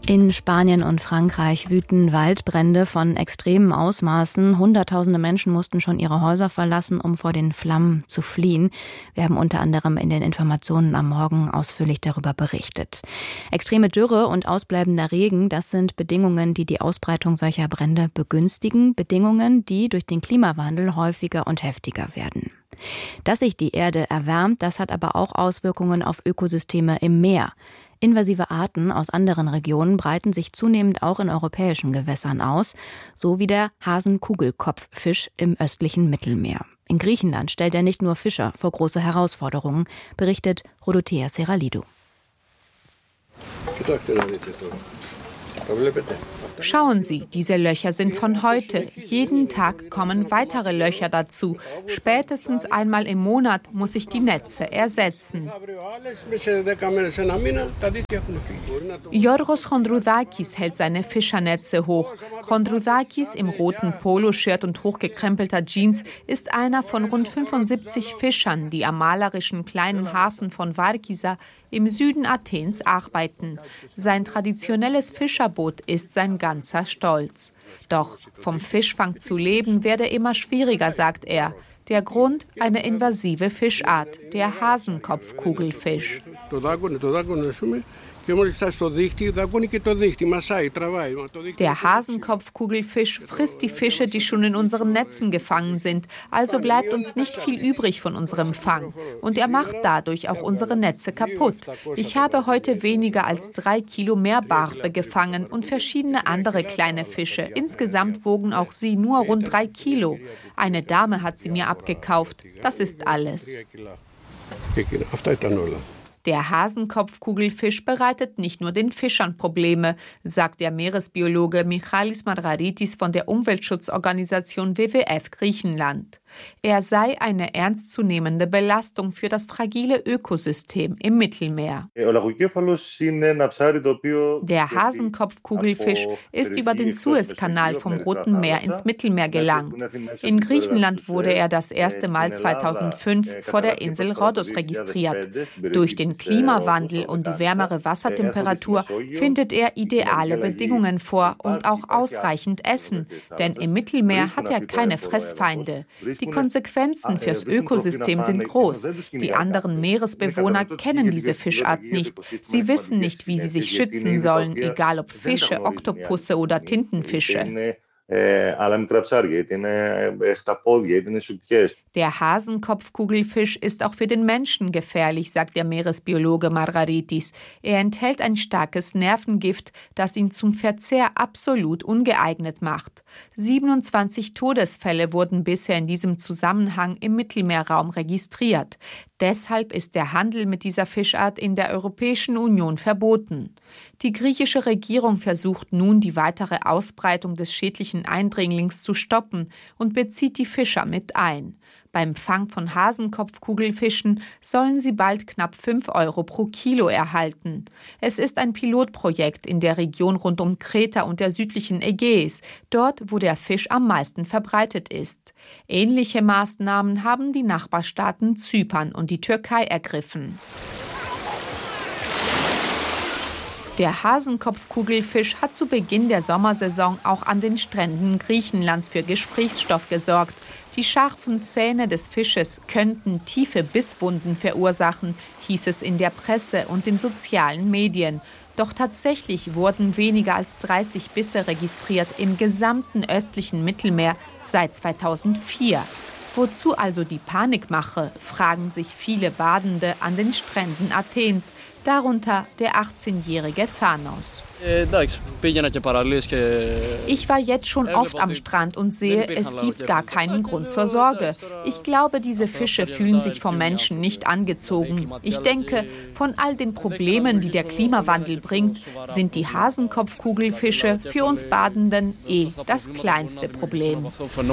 In Spanien und Frankreich wüten Waldbrände von extremen Ausmaßen. Hunderttausende Menschen mussten schon ihre Häuser verlassen, um vor den Flammen zu fliehen. Wir haben unter anderem in den Informationen am Morgen ausführlich darüber berichtet. Extreme Dürre und ausbleibender Regen, das sind Bedingungen, die die Ausbreitung solcher Brände begünstigen. Bedingungen, die durch den Klimawandel häufiger und heftiger werden. Dass sich die Erde erwärmt, das hat aber auch Auswirkungen auf Ökosysteme im Meer. Invasive Arten aus anderen Regionen breiten sich zunehmend auch in europäischen Gewässern aus, so wie der Hasenkugelkopffisch im östlichen Mittelmeer. In Griechenland stellt er nicht nur Fischer vor große Herausforderungen, berichtet Rodotea Seralidou. Schauen Sie, diese Löcher sind von heute. Jeden Tag kommen weitere Löcher dazu. Spätestens einmal im Monat muss ich die Netze ersetzen. Yorgos Chondroudakis hält seine Fischernetze hoch. Chondroudakis im roten Poloshirt und hochgekrempelter Jeans ist einer von rund 75 Fischern, die am malerischen kleinen Hafen von Varkisa im Süden Athens arbeiten. Sein traditionelles Fischerboot ist sein ganzer Stolz. Doch vom Fischfang zu leben werde immer schwieriger, sagt er. Der Grund: eine invasive Fischart, der Hasenkopfkugelfisch. Der Hasenkopfkugelfisch frisst die Fische, die schon in unseren Netzen gefangen sind. Also bleibt uns nicht viel übrig von unserem Fang. Und er macht dadurch auch unsere Netze kaputt. Ich habe heute weniger als 3 Kilo Meerbarbe gefangen und verschiedene andere kleine Fische. Insgesamt wogen auch sie nur rund 3 Kilo. Eine Dame hat sie mir abgekauft. Das ist alles. Der Hasenkopfkugelfisch bereitet nicht nur den Fischern Probleme, sagt der Meeresbiologe Michalis Margaritis von der Umweltschutzorganisation WWF Griechenland. Er sei eine ernstzunehmende Belastung für das fragile Ökosystem im Mittelmeer. Der Hasenkopfkugelfisch ist über den Suezkanal vom Roten Meer ins Mittelmeer gelangt. In Griechenland wurde er das erste Mal 2005 vor der Insel Rhodos registriert. Durch den Klimawandel und die wärmere Wassertemperatur findet er ideale Bedingungen vor und auch ausreichend Essen, denn im Mittelmeer hat er keine Fressfeinde. Die Konsequenzen fürs Ökosystem sind groß. Die anderen Meeresbewohner kennen diese Fischart nicht. Sie wissen nicht, wie sie sich schützen sollen, egal ob Fische, Oktopusse oder Tintenfische. Der Hasenkopfkugelfisch ist auch für den Menschen gefährlich, sagt der Meeresbiologe Margaritis. Er enthält ein starkes Nervengift, das ihn zum Verzehr absolut ungeeignet macht. 27 Todesfälle wurden bisher in diesem Zusammenhang im Mittelmeerraum registriert. Deshalb ist der Handel mit dieser Fischart in der Europäischen Union verboten. Die griechische Regierung versucht nun, die weitere Ausbreitung des schädlichen Eindringlings zu stoppen und bezieht die Fischer mit ein. Beim Fang von Hasenkopfkugelfischen sollen sie bald knapp 5 € pro Kilo erhalten. Es ist ein Pilotprojekt in der Region rund um Kreta und der südlichen Ägäis, dort, wo der Fisch am meisten verbreitet ist. Ähnliche Maßnahmen haben die Nachbarstaaten Zypern und die Türkei ergriffen. Der Hasenkopfkugelfisch hat zu Beginn der Sommersaison auch an den Stränden Griechenlands für Gesprächsstoff gesorgt. Die scharfen Zähne des Fisches könnten tiefe Bisswunden verursachen, hieß es in der Presse und den sozialen Medien. Doch tatsächlich wurden weniger als 30 Bisse registriert im gesamten östlichen Mittelmeer seit 2004. Wozu also die Panikmache, fragen sich viele Badende an den Stränden Athens, darunter der 18-jährige Thanos. Ich war jetzt schon oft am Strand und sehe, es gibt gar keinen Grund zur Sorge. Ich glaube, diese Fische fühlen sich vom Menschen nicht angezogen. Ich denke, von all den Problemen, die der Klimawandel bringt, sind die Hasenkopfkugelfische für uns Badenden das kleinste Problem.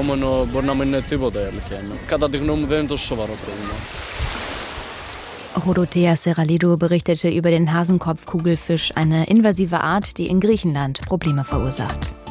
Rodotea Seralidou berichtete über den Hasenkopfkugelfisch, eine invasive Art, die in Griechenland Probleme verursacht.